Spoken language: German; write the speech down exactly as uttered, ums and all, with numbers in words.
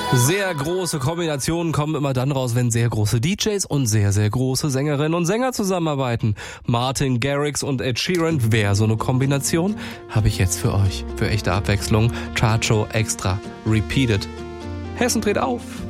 Sehr große Kombinationen kommen immer dann raus, wenn sehr große D Js und sehr, sehr große Sängerinnen und Sänger zusammenarbeiten. Martin Garrix und Ed Sheeran, wäre so eine Kombination? Habe ich jetzt für euch. Für echte Abwechslung. Chartshow Extra. Repeated. Hessen dreht auf.